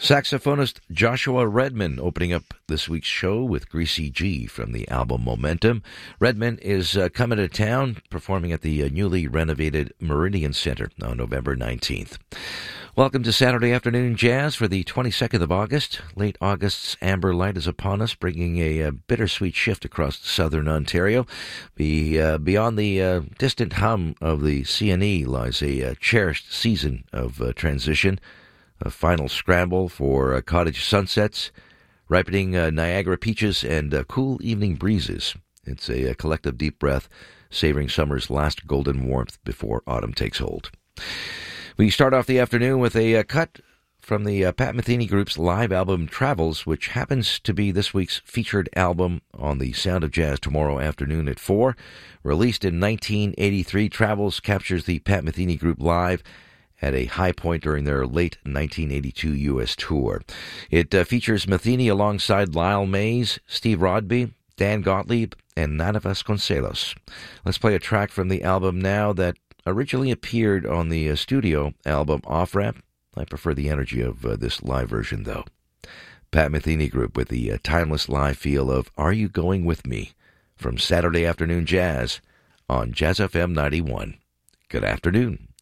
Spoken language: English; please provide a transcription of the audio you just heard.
Saxophonist Joshua Redman opening up this week's show with Greasy G from the album Momentum. Redman is coming to town, performing at the newly renovated Meridian Center on November 19th. Welcome to Saturday Afternoon Jazz for the 22nd of August. Late August's amber light is upon us, bringing a bittersweet shift across southern Ontario. Beyond the distant hum of the CNE lies a cherished season of transition. A final scramble for cottage sunsets, ripening Niagara peaches, and cool evening breezes. It's a collective deep breath, savoring summer's last golden warmth before autumn takes hold. We start off the afternoon with a cut from the Pat Metheny Group's live album Travels, which happens to be this week's featured album on the Sound of Jazz tomorrow afternoon at 4. Released in 1983, Travels captures the Pat Metheny Group live at a high point during their late 1982 U.S. tour. It features Metheny alongside Lyle Mays, Steve Rodby, Dan Gottlieb, and Nana Vasconcelos. Let's play a track from the album now that originally appeared on the studio album Off Ramp. I prefer the energy of this live version, though. Pat Metheny Group with the timeless live feel of Are You Going With Me? From Saturday Afternoon Jazz on Jazz FM 91. Good afternoon.